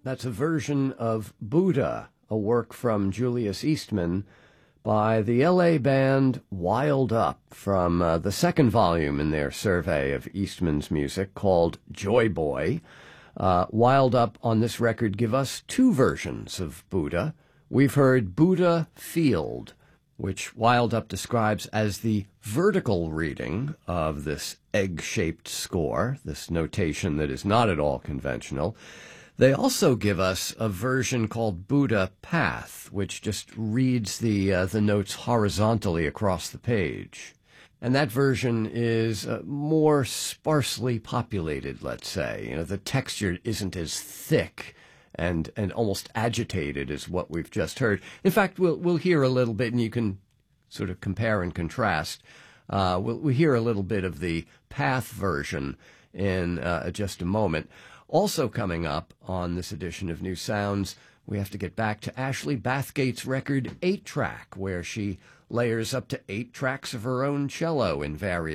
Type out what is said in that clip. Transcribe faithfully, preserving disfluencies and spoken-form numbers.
That's a version of Buddha, a work from Julius Eastman by the L A band Wild Up from uh, the second volume in their survey of Eastman's music called Joy Boy. Uh, Wild Up on this record give us two versions of Buddha. We've heard Buddha Field, which Wild Up describes as the vertical reading of this egg-shaped score, this notation that is not at all conventional. They also give us a version called Buddha Path, which just reads the uh, the notes horizontally across the page. And that version is uh, more sparsely populated, let's say. You know, the texture isn't as thick and and almost agitated as what we've just heard. In fact, we'll we'll hear a little bit, and you can sort of compare and contrast. Uh, we'll, we'll hear a little bit of the Path version in uh, just a moment. Also coming up on this edition of New Sounds, we have to get back to Ashley Bathgate's record eight track, where she layers up to eight tracks of her own cello in various